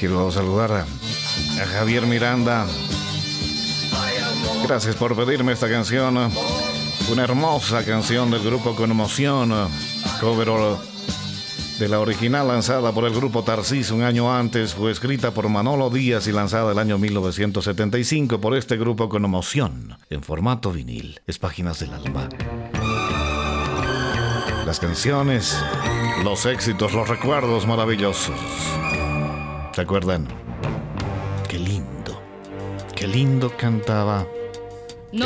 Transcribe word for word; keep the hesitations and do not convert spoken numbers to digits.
Quiero saludar a, a Javier Miranda. Gracias por pedirme esta canción. Una hermosa canción del grupo Con Emoción. Cover de la original lanzada por el grupo Tarcisio un año antes. Fue escrita por Manolo Díaz y lanzada el año mil novecientos setenta y cinco por este grupo Con Emoción. En formato vinil. Es Páginas del Alma. Las canciones, los éxitos, los recuerdos maravillosos. ¿Se acuerdan? Qué lindo, qué lindo cantaba